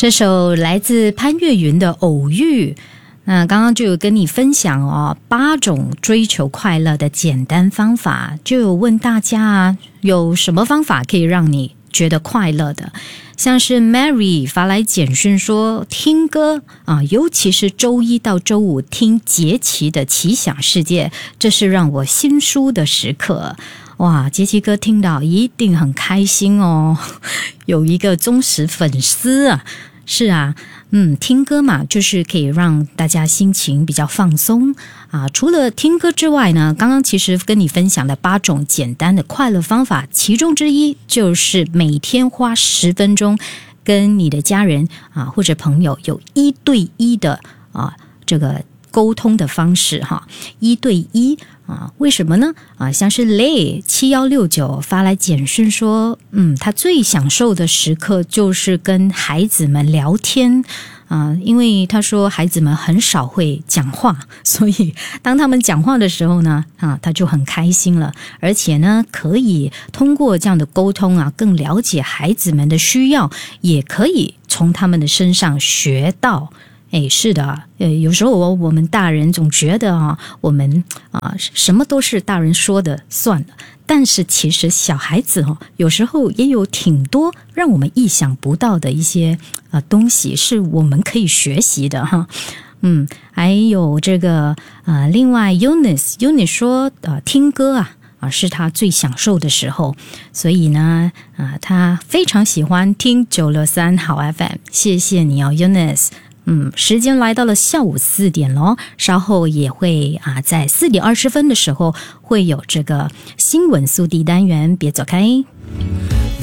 这首来自潘越云的《偶遇》。那刚刚就有跟你分享8种追求快乐的简单方法，就有问大家有什么方法可以让你觉得快乐的。像是 Mary 发来简讯说，听歌尤其是周一到周五听杰奇的奇想世界，这是让我心舒的时刻。哇，杰奇哥听到一定很开心哦，有一个忠实粉丝啊。是啊，听歌嘛，就是可以让大家心情比较放松啊。除了听歌之外呢，刚刚其实跟你分享的8种简单的快乐方法，其中之一就是每天花10分钟跟你的家人或者朋友有1对1的这个沟通的方式1对1为什么呢？像是 Lay 7169发来简讯说，他最享受的时刻就是跟孩子们聊天因为他说孩子们很少会讲话，所以当他们讲话的时候呢他就很开心了，而且呢可以通过这样的沟通更了解孩子们的需要，也可以从他们的身上学到。是的，有时候我们大人总觉得我们什么都是大人说的算了，但是其实小孩子有时候也有挺多让我们意想不到的一些东西是我们可以学习的还有这个另外 Eunice 说听歌是他最享受的时候，所以呢他非常喜欢听963好 FM。 谢谢你Eunice。时间来到了下午4点咯，稍后也会在4点20分的时候会有这个新闻速递单元，别走开。